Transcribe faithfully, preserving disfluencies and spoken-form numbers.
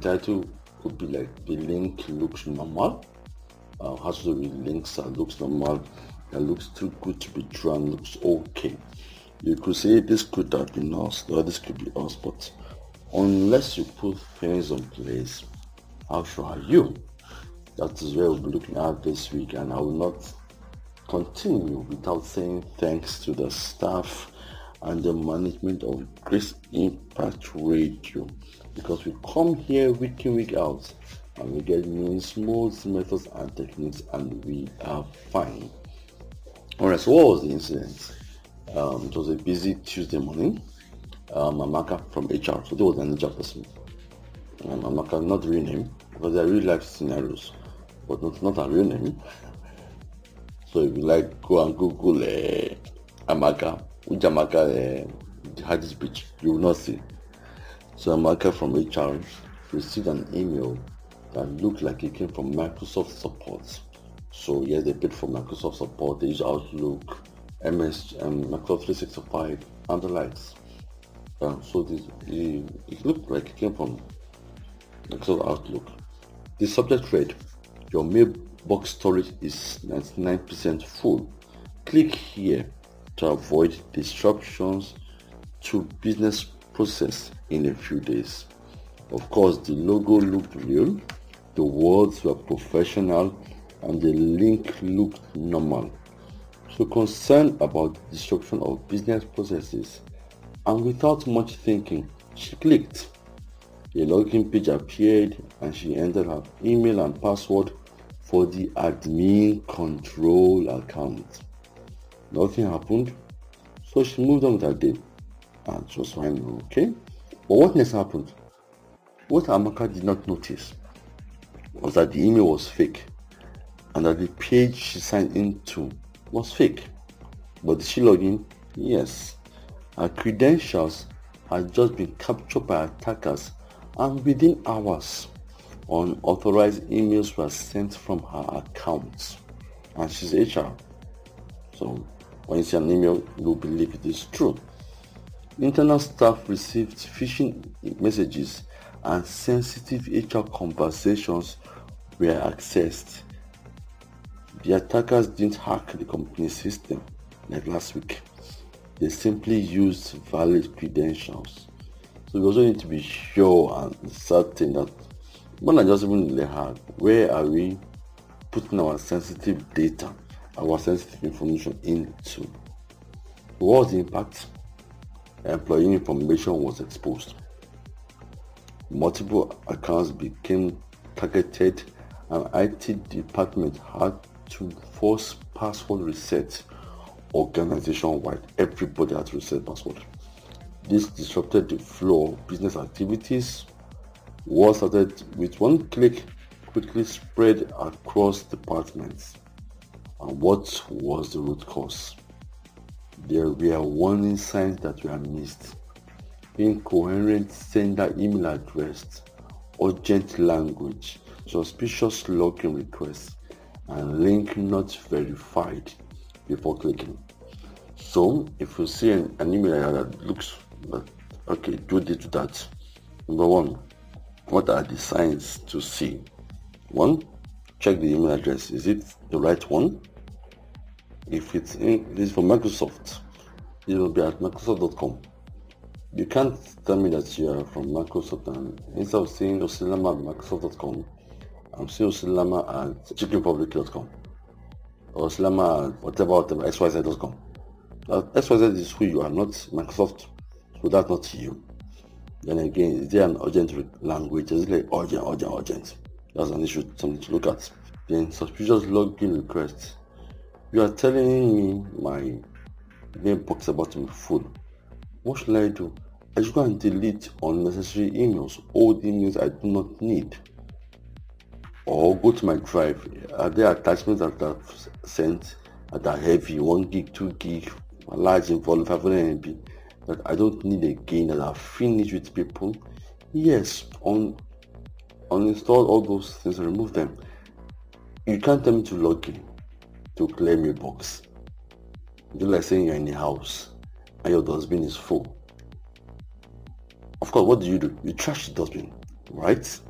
title could be like the link looks normal. Uh, has to do with links that looks normal, that looks too good to be true and looks okay. You could say this could have been us, or this could be us, but unless you put things in place, how sure are you? That is where we'll be looking at this week, and I will not continue without saying thanks to the staff and the management of Grace Impact Radio, because we come here week in, week out, and we get means, modes, methods, and techniques, and we are fine. Alright, so what was the incident? Um, it was a busy Tuesday morning. Um, Amaka from H R, so there was an H R person. Um, Amaka, not real name, because they're real life scenarios, but not, not a real name. So if you like, go and Google uh, Amaka, which Amaka uh, had this speech, you will not see. So Amaka from H R received an email that looked like it came from Microsoft support. So yes, they paid for Microsoft support, they use Outlook, M S, um, Microsoft three sixty-five, and the likes. Um, so this, it, it looked like it came from Microsoft Outlook. The subject read, your mailbox storage is ninety-nine percent full. Click here to avoid disruptions to business process in a few days. Of course, the logo looked real, the words were professional, and the link looked normal. So concerned about the disruption of business processes, and without much thinking, she clicked. A login page appeared and she entered her email and password for the admin control account. Nothing happened, so she moved on with her day, and it was fine, okay? But what next happened? What Amaka did not notice was that the email was fake, and that the page she signed into was fake. But did she log in? Yes. Her credentials had just been captured by attackers, and within hours, unauthorized emails were sent from her account. And she's H R, so when you see an email, you'll believe it is true. Internal staff received phishing messages, and sensitive H R conversations were accessed. The attackers didn't hack the company system like last week. They simply used valid credentials. So we also need to be sure and certain that when I just even the hack, where are we putting our sensitive data, our sensitive information into? What was the impact? Employee information was exposed. Multiple accounts became targeted, and I T department had to force password reset organization-wide. Everybody had to reset password. This disrupted the flow of business activities. What started with one click quickly spread across departments. And what was the root cause? There were warning signs that were missed. Incoherent sender email address, urgent language, suspicious login requests, and link not verified before clicking. So if you see an, an email that looks like, okay, do this, do that. Number one, what are the signs to see? One, check the email address. Is it the right one? If it's in, if it's from Microsoft, it will be at microsoft dot com. You can't tell me that you are from Microsoft, and instead of saying Osilama at microsoft dot com, I'm saying Osilama at chicken republic dot com. Or Osilama at whatever, whatever, x y z dot com. X Y Z is who you are, not Microsoft, so that's not you. Then again, is there an urgent language? Is it like urgent, urgent, urgent? That's an issue, something to look at. Then suspicious login requests. You are telling me my mailbox about to be full. What should I do? I should go and delete unnecessary emails, old emails I do not need. Or go to my drive. Are there attachments that I've sent that are heavy, one gig, two gig, large in volume, five hundred M B, that I don't need again, that I've finished with people? Yes, on uninstall all those things and remove them. You can't tell me to log in to clear mailbox. Just like saying you're in a house and your dustbin is full. Of course, what do you do? You trash the dustbin, right?